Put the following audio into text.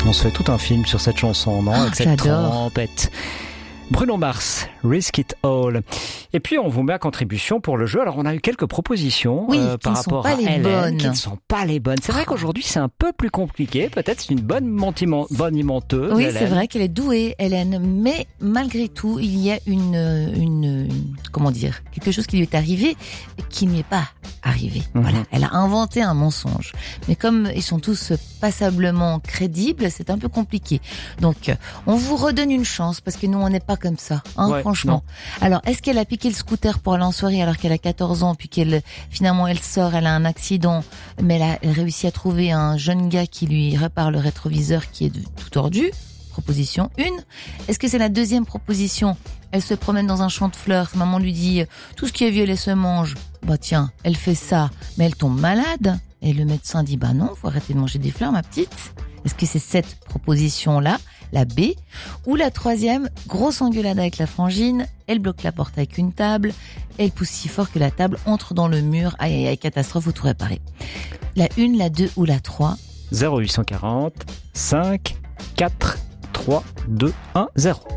On se fait tout un film sur cette chanson, non? Avec cette trompette. Bruno Mars, Risk It All. Et puis on vous met à contribution pour le jeu. Alors on a eu quelques propositions par rapport à Hélène qui ne sont pas les bonnes. C'est vrai qu'aujourd'hui c'est un peu plus compliqué. Peut-être c'est une bonne menteuse. Oui, Hélène. C'est vrai qu'elle est douée, Hélène. Mais malgré tout, il y a comment dire, quelque chose qui lui est arrivé et qui ne lui est pas arrivé. Voilà, elle a inventé un mensonge. Mais comme ils sont tous passablement crédibles, c'est un peu compliqué. Donc on vous redonne une chance parce que nous on n'est pas comme ça, franchement. Non. Alors, est-ce qu'elle a piqué le scooter pour aller en soirée alors qu'elle a 14 ans, puis finalement elle sort, elle a un accident, mais elle réussit à trouver un jeune gars qui lui répare le rétroviseur qui est tout tordu? Proposition 1. Est-ce que c'est la deuxième proposition? Elle se promène dans un champ de fleurs, sa maman lui dit « Tout ce qui est violet se mange ». Bah tiens, elle fait ça, mais elle tombe malade. Et le médecin dit « Bah non, faut arrêter de manger des fleurs, ma petite ». Est-ce que c'est cette proposition-là, la B? Ou la troisième, grosse engueulade avec la frangine, elle bloque la porte avec une table, elle pousse si fort que la table entre dans le mur, aïe aïe aïe, catastrophe, faut tout réparer. La 1, la 2 ou la 3? 0840 5 4 3 2 1 0.